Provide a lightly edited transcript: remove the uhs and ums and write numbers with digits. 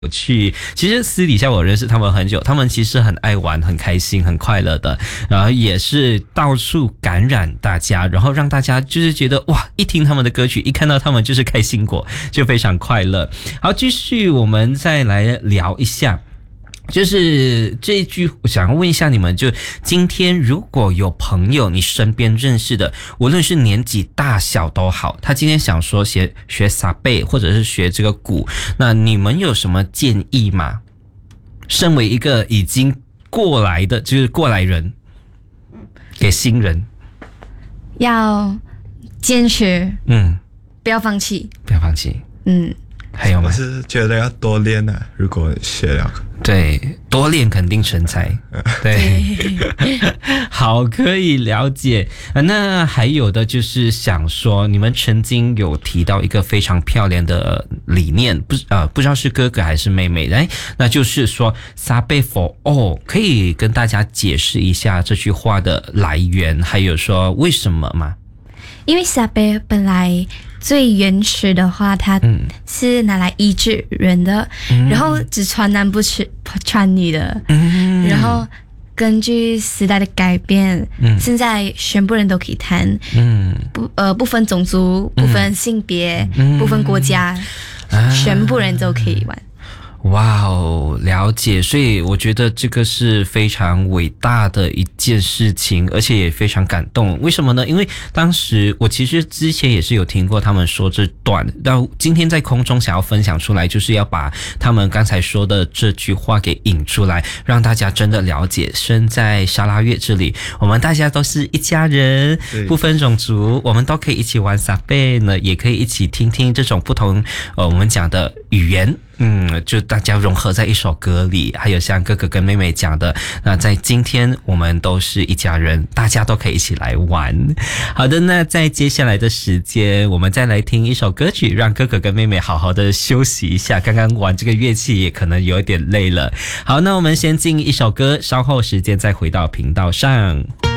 去，其实私底下我认识他们很久，他们其实很爱玩、很开心、很快乐的，然后也是到处感染大家，然后让大家就是觉得哇，一听他们的歌曲，一看到他们就是开心果，就非常快乐。好，继续我们再来聊一下。就是这一句，我想要问一下你们，就今天如果有朋友你身边认识的，无论是年纪大小都好，他今天想说学撒贝或者是学这个鼓，那你们有什么建议吗？身为一个已经过来的，就是过来人，给新人要坚持，不要放弃， 不要放弃，还有吗？ 我是觉得要多练啊，如果学了。 对，多练肯定成才。对，好，可以了解。那还有的就是想说，你们曾经有提到一个非常漂亮的理念，不知道是哥哥还是妹妹，那就是说撒贝 for all， 可以跟大家解释一下这句话的来源，还有说为什么吗？ 因为撒贝本来最原始的话，它是拿来医治人的，然后只传男不传女的，然后根据时代的改变，现在全部人都可以弹，不分种族，不分性别，不分国家，全部人都可以玩。 哇哦，了解，所以我觉得这个是非常伟大的一件事情，而且也非常感动。为什么呢？因为当时我其实之前也是有听过他们说这段，到今天在空中想要分享出来，就是要把他们刚才说的这句话给引出来，让大家真的了解，身在沙拉越这里，我们大家都是一家人，不分种族，我们都可以一起玩撒贝呢，也可以一起听听这种不同我们讲的语言。就大家融合在一首歌里，还有像哥哥跟妹妹讲的，那在今天我们都是一家人，大家都可以一起来玩。好的，那在接下来的时间，我们再来听一首歌曲，让哥哥跟妹妹好好的休息一下，刚刚玩这个乐器也可能有一点累了。好，那我们先进一首歌，稍后时间再回到频道上。